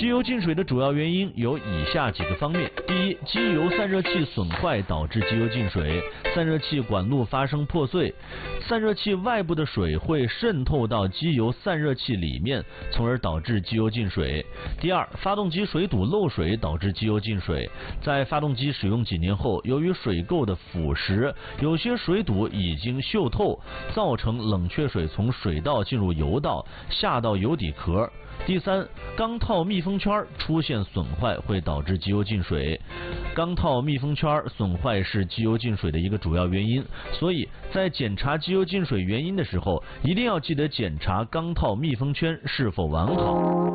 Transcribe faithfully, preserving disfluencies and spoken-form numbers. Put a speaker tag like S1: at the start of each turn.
S1: 机油进水的主要原因有以下几个方面：第一，机油散热器损坏导致机油进水，散热器管路发生破碎，散热器外部的水会渗透到机油散热器里面，从而导致机油进水。第二，发动机水堵漏水导致机油进水，在发动机使用几年后，由于水垢的腐蚀，有些水堵已经锈透，造成冷却水从水道进入油道，下到油底壳。第三，钢套密封圈出现损坏会导致机油进水，钢套密封圈损坏是机油进水的一个主要原因，所以在检查机油进水原因的时候，一定要记得检查钢套密封圈是否完好。